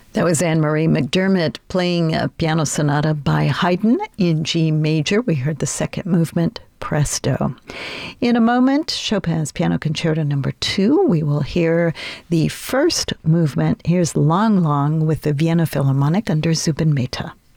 That was Anne-Marie McDermott playing a piano sonata by Haydn in G major. We heard the second movement, Presto. In a moment, Chopin's Piano Concerto No. 2. We will hear the first movement. Here's Lang Lang with the Vienna Philharmonic under Zubin Mehta.